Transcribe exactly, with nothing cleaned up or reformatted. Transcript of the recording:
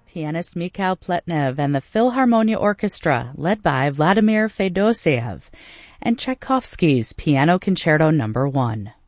pianist Mikhail Pletnev and the Philharmonia Orchestra, led by Vladimir Fedosiev, and Tchaikovsky's Piano Concerto Number one.